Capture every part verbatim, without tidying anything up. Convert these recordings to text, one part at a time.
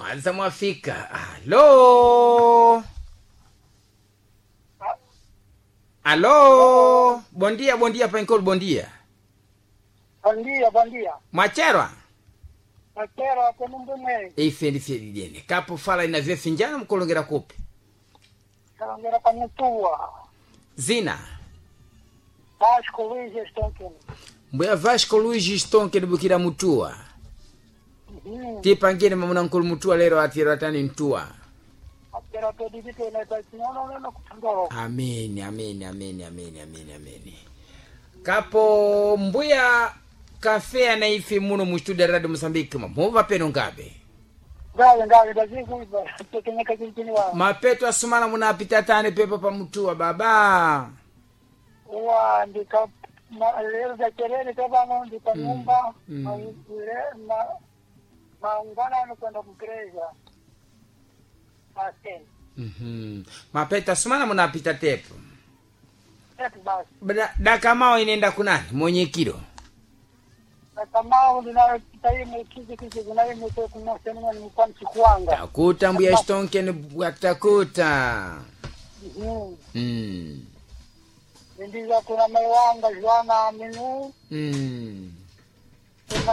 mwanza mwafika. Allo. Allo. Bom dia, bom dia Pankol, bom dia. Bom dia, bom dia. Machero? Machero hapo mbume. Ife feli dene. Kapo fala ina vye finjana mkolongera kupi. Kalongera kwa Mutua. Zina. Vasco Luiz Stonken. Mbuya Vasco Luiz Stonken bukira Mutua. Mhm. Tipangine mamuna nkulu Mutua lero atira tani Ntua. Apera to digito na tatinono na kutangaro. Amen, amen, amen, amen, amen, amen. Kapo mbuya kafe na ifi muno mu studio Radio Mozambique mumva peno ngabe. Ngale ngale daziku iba tekeneka kintini wa. Mapeto asumana munapita tane pepa pa Mutua baba. Wa ndika leo za kelele kama ngo ndika nyumba na na maungana na kwenda kukreza. Asen. Mhm. Mapeto asumana munapita tepo. Tepo basi. Daka mao inenda kunani mwenye kilo. Kama ndina taimu kizi kizi kunaye mtu kumosema ni mpanchi kuanga. Takuta mbuya Stonken bwatakuta. Mhm. Mm. Ndiza kuna mewanga Joana Minu. Mm. Kuna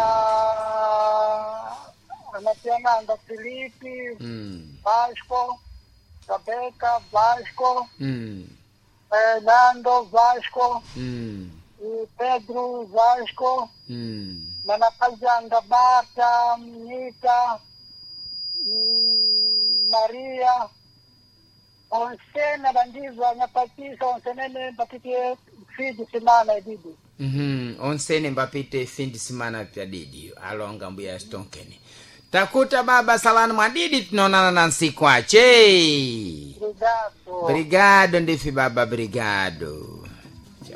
anatiana anda Filipi. Mm. Vasco. Rebecca Vasco. Mm. Fernando Vasco. Mm. E Pedro Vasco. Mm. Manapajanga Bata, Nita, mm, Maria. Onsena bandiza nyapatisa onsenene mpatike fidi simana edidi. Mhm. Onsene mbapite findi simana pya didi. Alonga mbuya Stonken. Takuta baba salani mwadidi tunaonana na nsiku ache. Obrigado. Obrigado ndifi baba, obrigado.